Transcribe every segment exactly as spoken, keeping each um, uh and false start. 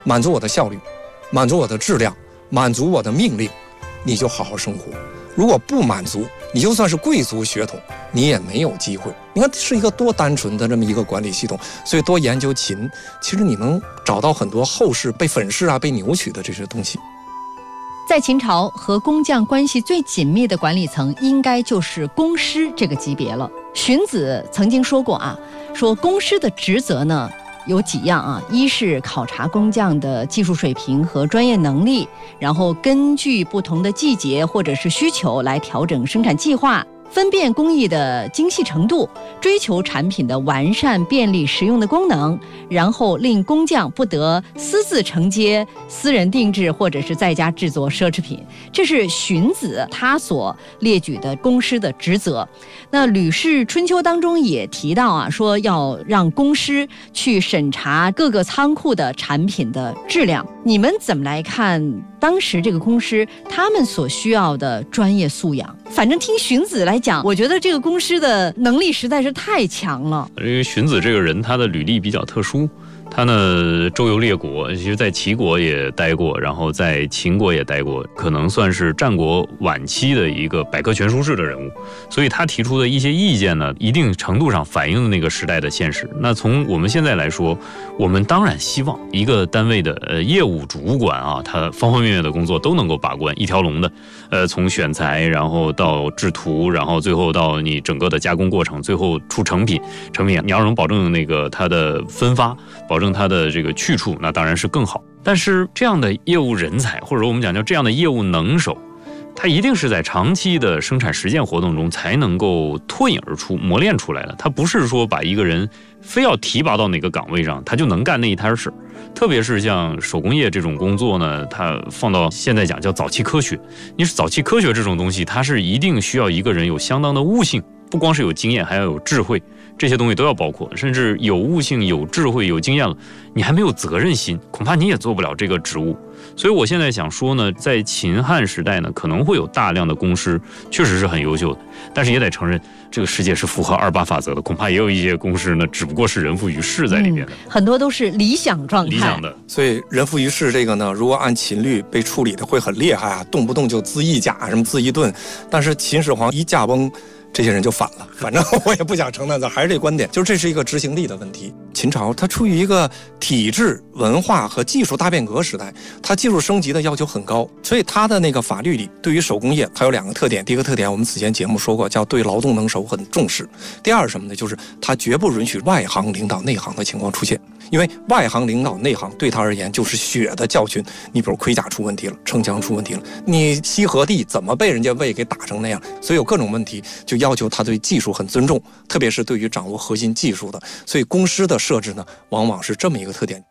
满足我的效率，满足我的质量，满足我的命令，你就好好生活。如果不满足，你就算是贵族血统，你也没有机会。你看是一个多单纯的这么一个管理系统，所以多研究秦，其实你能找到很多后世被粉饰啊、被扭曲的这些东西。 在秦朝，和工匠关系最紧密的管理层应该就是工师这个级别了。荀子曾经说过啊，说工师的职责呢有几样啊，一是考察工匠的技术水平和专业能力，然后根据不同的季节或者是需求来调整生产计划，分辨工艺的精细程度，追求产品的完善、便利、实用的功能，然后令工匠不得私自承接、私人定制或者是在家制作奢侈品。这是荀子他所列举的工师的职责。那《吕氏春秋》当中也提到啊，说要让工师去审查各个仓库的产品的质量。你们怎么来看当时这个工师他们所需要的专业素养？反正听荀子来讲，我觉得这个工师的能力实在是太强了。 因为荀子这个人他的履历比较特殊，他呢周游列国，其实在齐国也待过，然后在秦国也待过，可能算是战国晚期的一个百科全书式的人物，所以他提出的一些意见呢，一定程度上反映了那个时代的现实。那从我们现在来说，我们当然希望一个单位的呃业务主管啊，他方方面面的工作都能够把关，一条龙的，呃，从选材，然后到制图，然后最后到你整个的加工过程，最后出成品，成品你要能保证那个它的分发，保证它的这个去处，那当然是更好。但是这样的业务人才，或者我们讲叫这样的业务能手，它一定是在长期的生产实践活动中才能够脱颖而出、磨练出来的。它不是说把一个人非要提拔到哪个岗位上，他就能干那一摊事。特别是像手工业这种工作呢，它放到现在讲叫早期科学。你是早期科学这种东西，它是一定需要一个人有相当的悟性，不光是有经验，还要有智慧，这些东西都要包括。甚至有悟性、有智慧、有经验了，你还没有责任心，恐怕你也做不了这个职务。所以我现在想说呢，在秦汉时代呢，可能会有大量的工师，确实是很优秀的，但是也得承认，这个世界是符合二八法则的，恐怕也有一些工师呢，只不过是人浮于事在里面的、嗯、 很多都是理想状态。 理想的， 所以人浮于事这个呢，如果按秦律被处理的会很厉害啊，动不动就自一甲什么自一顿，但是秦始皇一驾崩，这些人就反了。反正我也不想承认，还是这观点，就是这是一个执行力的问题。秦朝它处于一个体制、文化和技术大变革时代，它技术升级的要求很高，所以它的那个法律里对于手工业它有两个特点。第一个特点我们此前节目说过，叫对劳动能手很重视。第二是什么呢？就是它绝不允许外行领导内行的情况出现，因为外行领导内行对他而言就是血的教训。你比如盔甲出问题了，城墙出问题了，你西河地怎么被人家魏给打成那样，所以有各种问题，就要求他对技术很尊重，特别是对于掌握核心技术的。所以公司的设置呢，往往是这么一个特点。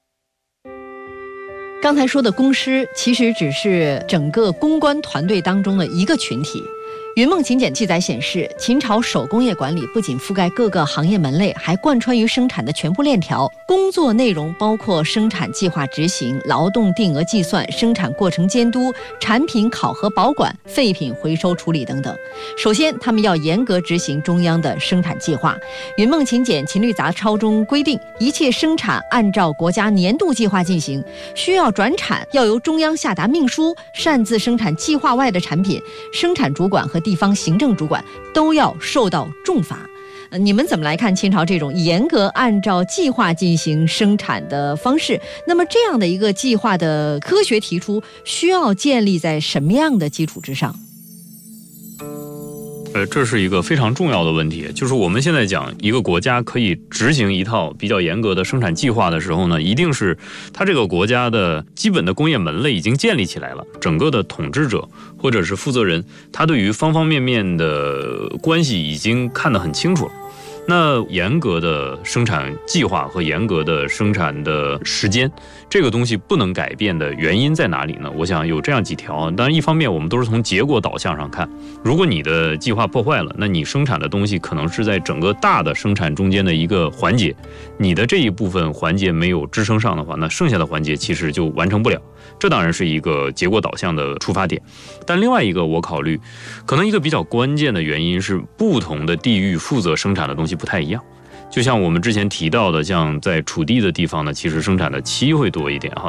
刚才说的公师其实只是整个公关团队当中的一个群体。云梦秦简记载显示，秦朝手工业管理不仅覆盖各个行业门类，还贯穿于生产的全部链条。工作内容包括生产计划执行、劳动定额计算、生产过程监督、产品考核保管、废品回收处理等等。首先，他们要严格执行中央的生产计划。云梦秦简秦律杂抄中规定，一切生产按照国家年度计划进行，需要转产要由中央下达命书，擅自生产计划外的产品，生产主管和地方行政主管都要受到重罚。呃，你们怎么来看秦朝这种严格按照计划进行生产的方式？那么这样的一个计划的科学提出，需要建立在什么样的基础之上？ 呃，这是一个非常重要的问题，就是我们现在讲一个国家可以执行一套比较严格的生产计划的时候呢，一定是它这个国家的基本的工业门类已经建立起来了，整个的统治者或者是负责人，他对于方方面面的关系已经看得很清楚了。那严格的生产计划和严格的生产的时间，这个东西不能改变的原因在哪里呢？我想有这样几条。当然一方面我们都是从结果导向上看，如果你的计划破坏了，那你生产的东西可能是在整个大的生产中间的一个环节，你的这一部分环节没有支撑上的话，那剩下的环节其实就完成不了。这当然是一个结果导向的出发点。但另外一个我考虑，可能一个比较关键的原因是不同的地域负责生产的东西不太一样。 就像我们之前提到的，像在楚地的地方呢，其实生产的漆会多一点哈。